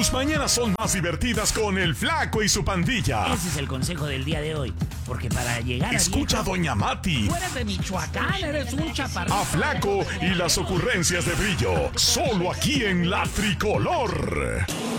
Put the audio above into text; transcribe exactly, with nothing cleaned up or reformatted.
Tus mañanas son más divertidas con el Flaco y su pandilla. Ese es el consejo del día de hoy. Porque para llegar Escucha a, viejo, Doña Mati. Tú eres de Michoacán, eres un chaparrito. A Flaco y las ocurrencias de Brillo. Solo aquí en La Tricolor.